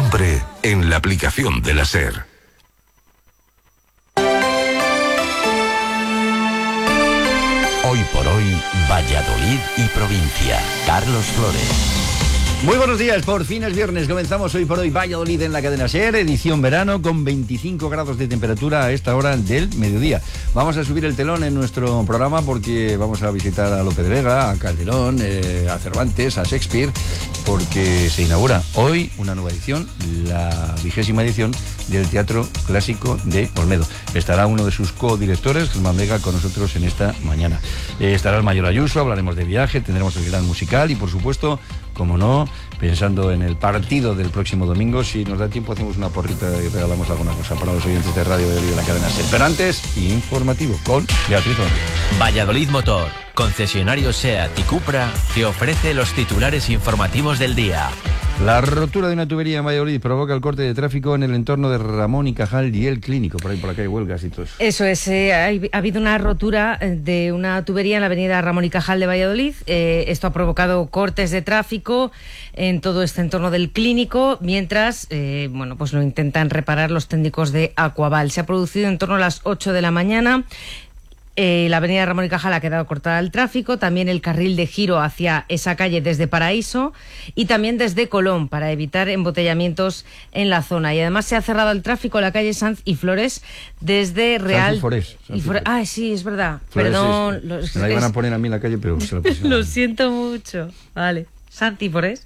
siempre en la aplicación de la SER. Hoy por hoy, Valladolid y provincia. Carlos Flores. Muy buenos días, por fin es viernes, comenzamos Hoy por Hoy Valladolid en la cadena SER, edición verano con 25 grados de temperatura a esta hora del mediodía. Vamos a subir el telón en nuestro programa porque vamos a visitar a Lope de Vega, a Calderón, a Cervantes, a Shakespeare, porque se inaugura hoy una nueva edición, la 20ª edición del Teatro Clásico de Olmedo. Estará uno de sus codirectores, Germán Vega, con nosotros en esta mañana. Estará el mayor Ayuso, hablaremos de viaje, tendremos el gran musical y, por supuesto, como no, pensando en el partido del próximo domingo, si nos da tiempo hacemos una porrita y regalamos alguna cosa para los oyentes de Radio de la cadena SER. Pero antes, informativo con Beatriz Ortiz. Valladolid Motor, concesionario SEAT y Cupra, te ofrece los titulares informativos del día. La rotura de una tubería en Valladolid provoca el corte de tráfico en el entorno de Ramón y Cajal y el Clínico. Por ahí por acá hay huelgas y todo eso. Eso es, ha habido una rotura de una tubería en la avenida Ramón y Cajal de Valladolid. Esto ha provocado cortes de tráfico en todo este entorno del Clínico, mientras pues lo intentan reparar los técnicos de Aquaval. Se ha producido en torno a las 8 de la mañana. La avenida Ramón y Cajal ha quedado cortada al tráfico, también el carril de giro hacia esa calle desde Paraíso y también desde Colón para evitar embotellamientos en la zona. Y además se ha cerrado el tráfico en la calle Sanz y Flores desde Real... Ah, sí, es verdad. Flores, perdón. Sí. Me la iban a poner a mí en la calle, pero se la pusieron. Lo siento mucho. Vale. Santífores.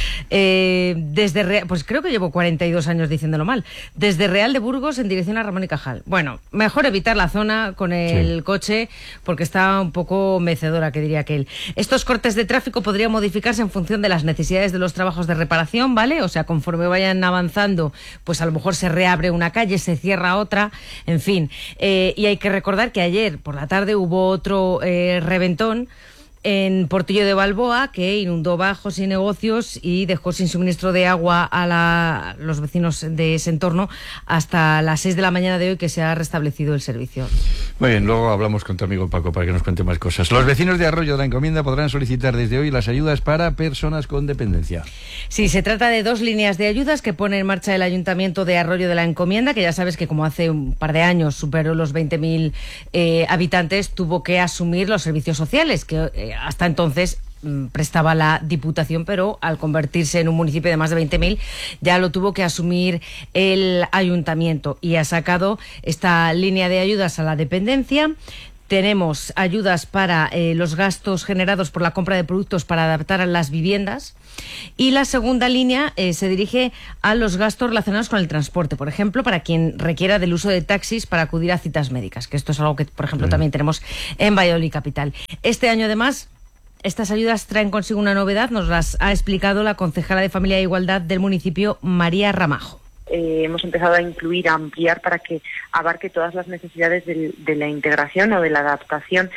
Pues creo que llevo 42 años diciéndolo mal. Desde Real de Burgos en dirección a Ramón y Cajal. Bueno, mejor evitar la zona con el coche porque está un poco mecedora, que diría aquel. Estos cortes de tráfico podrían modificarse en función de las necesidades de los trabajos de reparación, ¿vale? O sea, conforme vayan avanzando, pues a lo mejor se reabre una calle, se cierra otra, en fin. Y hay que recordar que ayer por la tarde hubo otro reventón en Portillo de Balboa, que inundó bajos y negocios y dejó sin suministro de agua a los vecinos de ese entorno hasta las 6 de la mañana de hoy, que se ha restablecido el servicio. Muy bien, luego hablamos con tu amigo Paco para que nos cuente más cosas. Los vecinos de Arroyo de la Encomienda podrán solicitar desde hoy las ayudas para personas con dependencia. Sí, se trata de 2 líneas de ayudas que pone en marcha el Ayuntamiento de Arroyo de la Encomienda, que ya sabes que como hace un par de años superó los 20.000 habitantes, tuvo que asumir los servicios sociales, que hasta entonces prestaba la Diputación, pero al convertirse en un municipio de más de 20.000 ya lo tuvo que asumir el Ayuntamiento y ha sacado esta línea de ayudas a la dependencia. Tenemos ayudas para los gastos generados por la compra de productos para adaptar a las viviendas. Y la segunda línea se dirige a los gastos relacionados con el transporte. Por ejemplo, para quien requiera del uso de taxis para acudir a citas médicas, que esto es algo que, por ejemplo, también tenemos en Valladolid Capital. Este año, además, estas ayudas traen consigo una novedad. Nos las ha explicado la concejala de Familia e Igualdad del municipio, María Ramajo. Hemos empezado a incluir, a ampliar para que abarque todas las necesidades de la integración o de la adaptación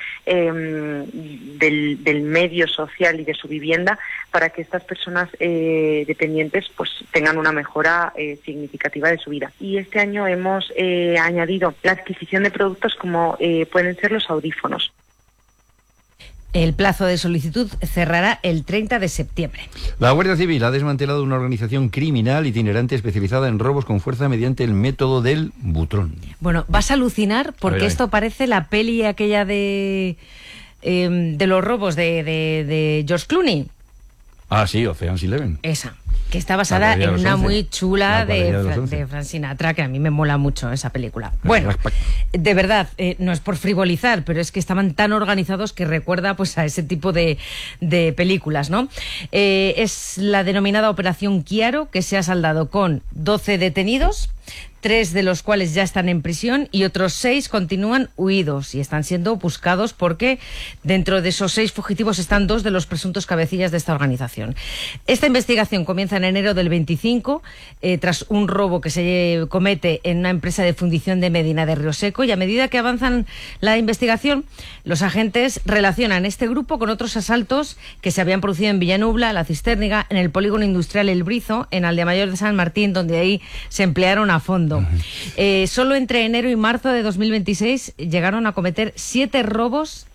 del medio social y de su vivienda, para que estas personas dependientes pues tengan una mejora significativa de su vida. Y este año hemos añadido la adquisición de productos como pueden ser los audífonos. El plazo de solicitud cerrará el 30 de septiembre. La Guardia Civil ha desmantelado una organización criminal itinerante especializada en robos con fuerza mediante el método del butrón. Bueno, vas a alucinar porque esto parece la peli aquella de los robos de George Clooney. Ah, sí, Ocean's 11. Esa, que está basada en una muy chula de Frank Sinatra, que a mí me mola mucho esa película. Bueno, de verdad, no es por frivolizar, pero es que estaban tan organizados que recuerda pues a ese tipo de películas, ¿no? Es la denominada Operación Chiaro, que se ha saldado con 12 detenidos, 3 de los cuales ya están en prisión y otros 6 continúan huidos y están siendo buscados porque dentro de esos 6 fugitivos están 2 de los presuntos cabecillas de esta organización. Esta investigación comienza en enero del 25 tras un robo que se comete en una empresa de fundición de Medina de Río Seco, y a medida que avanzan la investigación, los agentes relacionan este grupo con otros asaltos que se habían producido en Villanubla, La Cisterniga, en el polígono industrial El Brizo, en Aldemayor de San Martín, donde ahí se emplearon a fondo. Solo entre enero y marzo de 2026 llegaron a cometer 7 robos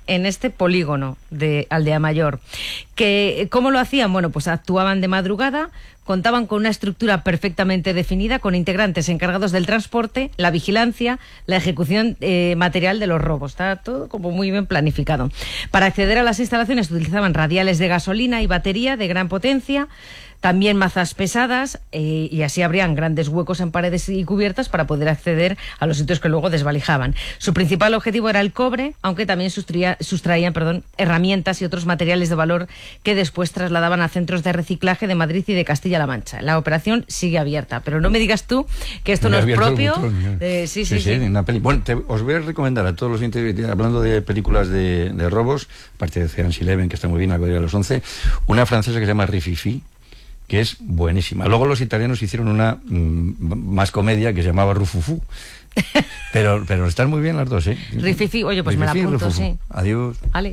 en este polígono de Aldea Mayor. ¿Cómo lo hacían? Bueno, pues actuaban de madrugada, contaban con una estructura perfectamente definida, con integrantes encargados del transporte, la vigilancia, la ejecución material de los robos. Está todo como muy bien planificado. Para acceder a las instalaciones utilizaban radiales de gasolina y batería de gran potencia, también mazas pesadas, y así habrían grandes huecos en paredes y cubiertas para poder acceder a los sitios que luego desvalijaban. Su principal objetivo era el cobre, aunque también sustraían herramientas y otros materiales de valor que después trasladaban a centros de reciclaje de Madrid y de Castilla-La Mancha. La operación sigue abierta, pero no me digas tú que esto no es propio. Sí. Bueno, os voy a recomendar a todos los oyentes, hablando de películas de robos, aparte de Ocean's Eleven, que está muy bien, la Código de los 11, una francesa que se llama Rififi, que es buenísima. Luego los italianos hicieron una más comedia que se llamaba Rufufu. Pero están muy bien las dos, ¿eh? Rififi, oye, pues Rififi, me la apunto, Rufufu. Sí. Adiós. Vale.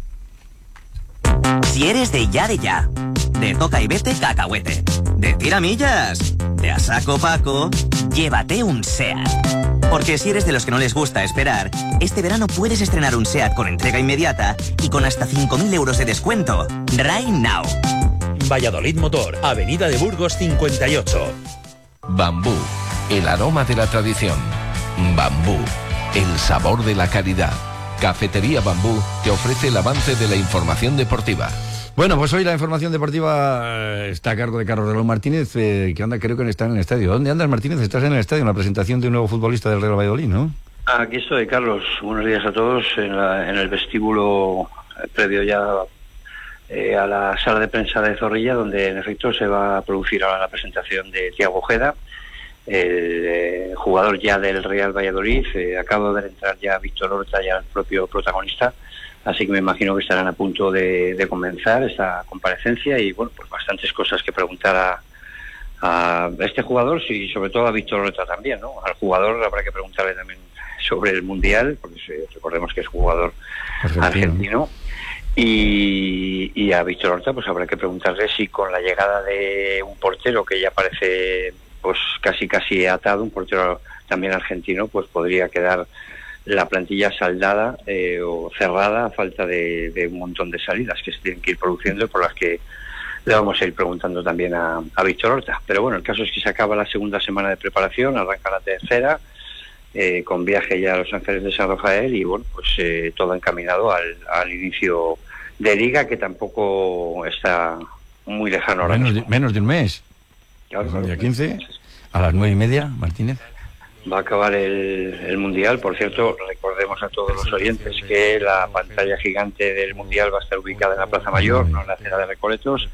Si eres de ya, de toca y vete cacahuete, de tiramillas, de a saco Paco, llévate un SEAT. Porque si eres de los que no les gusta esperar, este verano puedes estrenar un SEAT con entrega inmediata y con hasta 5.000 euros de descuento. Right now. Valladolid Motor, Avenida de Burgos 58. Bambú, el aroma de la tradición. Bambú, el sabor de la calidad. Cafetería Bambú te ofrece el avance de la información deportiva. Bueno, pues hoy la información deportiva está a cargo de Carlos Reloj Martínez, que anda, creo que está en el estadio. ¿Dónde andas, Martínez? Estás en el estadio, en la presentación de un nuevo futbolista del Real Valladolid, ¿no? Aquí estoy, Carlos. Buenos días a todos. En el vestíbulo previo ya a la sala de prensa de Zorrilla, donde en efecto se va a producir ahora la presentación de Thiago Ojeda, el jugador ya del Real Valladolid. Acabo de ver entrar ya Víctor Horta, ya el propio protagonista, así que me imagino que estarán a punto de comenzar esta comparecencia y bueno, pues bastantes cosas que preguntar a este jugador y sobre todo a Víctor Horta también, ¿no? Al jugador habrá que preguntarle también sobre el Mundial, porque recordemos que es jugador argentino. Y a Víctor Horta pues habrá que preguntarle si con la llegada de un portero que ya parece pues casi atado, un portero también argentino, pues podría quedar la plantilla saldada o cerrada a falta de un montón de salidas que se tienen que ir produciendo y por las que le vamos a ir preguntando también a Víctor Horta. Pero bueno, el caso es que se acaba la segunda semana de preparación, arranca la tercera, con viaje ya a Los Ángeles de San Rafael y bueno, pues todo encaminado al inicio de liga, que tampoco está muy lejano ahora mismo. Menos de un mes. Claro, el día 15, a las 9:30, Martínez. Va a acabar el Mundial. Por cierto, recordemos a todos los oyentes que la pantalla gigante del Mundial va a estar ubicada en la Plaza Mayor, no en la acera de Recoletos.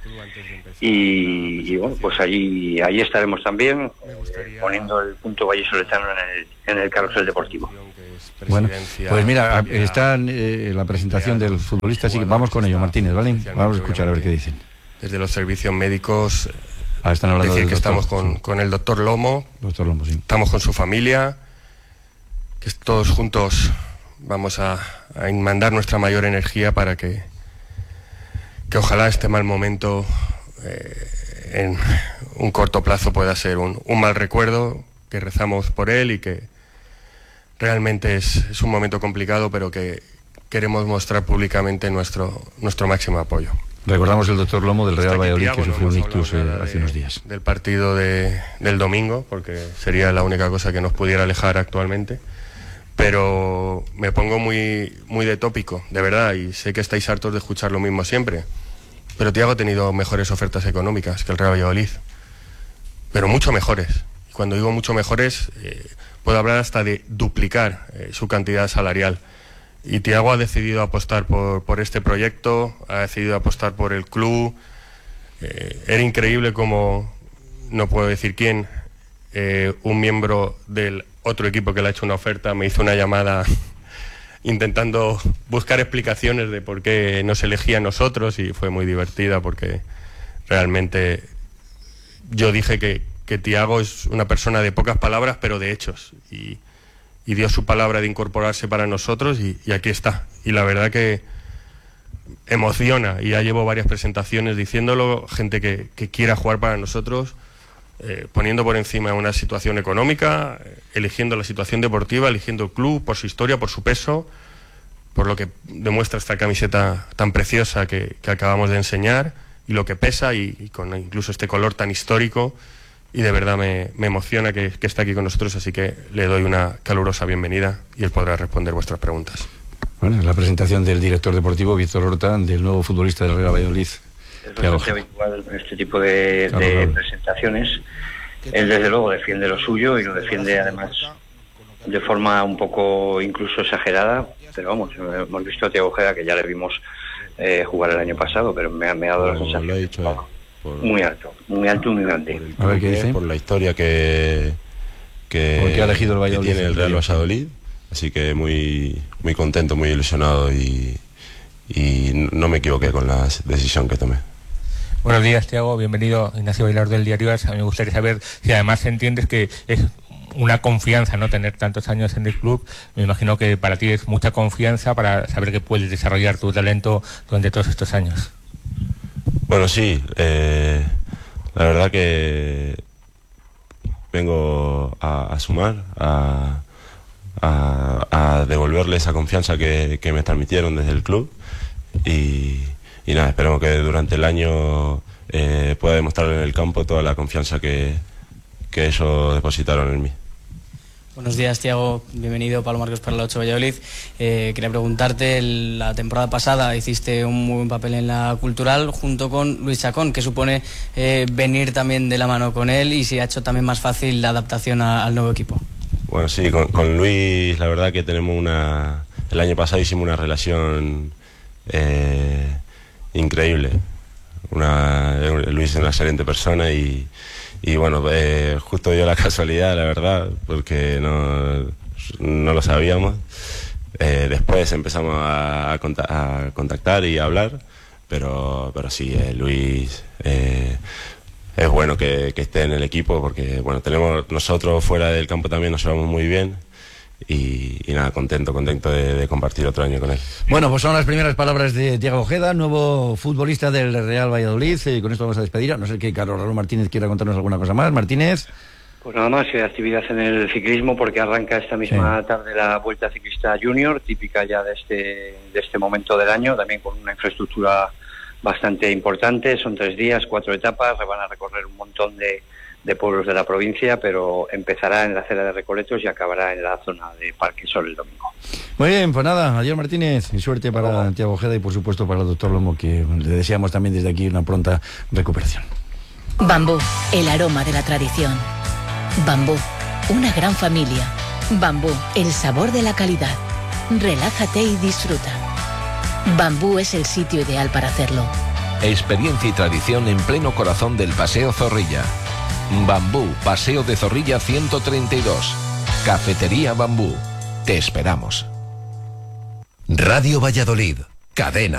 Y bueno, pues allí estaremos también, poniendo el punto vallisoletano en el carrusel deportivo. Bueno, pues mira, está la presentación del futbolista, así que vamos con ello, Martínez, ¿vale? Vamos a escuchar a ver qué dicen. Desde los servicios médicos, están hablando decir que estamos con el doctor Lomo, sí. Estamos con su familia, que todos juntos vamos a mandar nuestra mayor energía para que ojalá este mal momento en un corto plazo pueda ser un mal recuerdo, que rezamos por él y que realmente es un momento complicado, pero que queremos mostrar públicamente nuestro máximo apoyo. Recordamos el doctor Lomo del Real Valladolid, que sufrió un ictus hace unos días. Del partido del domingo, porque sería la única cosa que nos pudiera alejar actualmente. Pero me pongo muy de tópico, de verdad, y sé que estáis hartos de escuchar lo mismo siempre. Pero Thiago ha tenido mejores ofertas económicas que el Real Valladolid. Pero mucho mejores. Y cuando digo mucho mejores, puedo hablar hasta de duplicar su cantidad salarial. Y Thiago ha decidido apostar por este proyecto, ha decidido apostar por el club. Era increíble como, no puedo decir quién, un miembro del otro equipo que le ha hecho una oferta me hizo una llamada intentando buscar explicaciones de por qué nos elegía a nosotros, y fue muy divertida porque realmente yo dije que Thiago es una persona de pocas palabras pero de hechos, y dio su palabra de incorporarse para nosotros y aquí está. Y la verdad que emociona, y ya llevo varias presentaciones diciéndolo, gente que quiera jugar para nosotros, poniendo por encima una situación económica, eligiendo la situación deportiva, eligiendo el club por su historia, por su peso, por lo que demuestra esta camiseta tan preciosa que acabamos de enseñar, y lo que pesa, y con incluso este color tan histórico, y de verdad me emociona que esté aquí con nosotros, así que le doy una calurosa bienvenida y él podrá responder vuestras preguntas. Bueno, la presentación del director deportivo Víctor Horta, del nuevo futbolista del Real Valladolid. Es bastante habitual en este tipo de presentaciones. Él desde luego defiende lo suyo y lo defiende además de forma un poco incluso exagerada, pero vamos, hemos visto a Thiago Ojeda, que ya le vimos jugar el año pasado, pero me ha dado la sensación lo he dicho, muy alto y muy grande. A ver qué dice. Por la historia que ha elegido el Valladolid, que tiene el Real Valladolid, así que muy contento, muy ilusionado, y no me equivoqué con la decisión que tomé. Buenos días, Thiago, bienvenido. Ignacio Bailar del Diario AS. A mí me gustaría saber si además entiendes que es una confianza, ¿no?, tener tantos años en el club. Me imagino que para ti es mucha confianza para saber que puedes desarrollar tu talento durante todos estos años. Bueno, sí, la verdad que vengo a sumar, a devolverle esa confianza que me transmitieron desde el club, y nada, esperemos que durante el año pueda demostrar en el campo toda la confianza que ellos depositaron en mí. Buenos días, Thiago, bienvenido, Pablo Marcos para la 8 Valladolid. Quería preguntarte, la temporada pasada hiciste un muy buen papel en la Cultural junto con Luis Chacón, que supone venir también de la mano con él, y si ha hecho también más fácil la adaptación al nuevo equipo. Bueno, sí, con Luis la verdad que tenemos el año pasado hicimos una relación increíble. Luis es una excelente persona, y bueno, justo dio la casualidad, la verdad, porque no lo sabíamos. Después empezamos a contactar y a hablar, pero sí, Luis es bueno que esté en el equipo, porque bueno, nosotros fuera del campo también nos llevamos muy bien. Y nada, contento de compartir otro año con él. Bueno, pues son las primeras palabras de Thiago Ojeda, nuevo futbolista del Real Valladolid. Con esto vamos a despedir, a no ser que Carlos Raúl Martínez quiera contarnos alguna cosa más. Martínez. Pues nada más, actividad en el ciclismo, porque arranca esta misma tarde la Vuelta Ciclista Junior, típica ya de este momento del año, también con una infraestructura bastante importante. Son 3 días, 4 etapas, van a recorrer un montón de pueblos de la provincia, pero empezará en la acera de Recoletos y acabará en la zona de Parque Sol el domingo. Muy bien, pues nada, adiós Martínez, y suerte para Thiago Ojeda y por supuesto para el doctor Lomo, que le deseamos también desde aquí una pronta recuperación. Bambú, el aroma de la tradición. Bambú, una gran familia. Bambú, el sabor de la calidad. Relájate y disfruta. Bambú es el sitio ideal para hacerlo. Experiencia y tradición en pleno corazón del Paseo Zorrilla. Bambú, Paseo de Zorrilla 132. Cafetería Bambú. Te esperamos. Radio Valladolid, cadena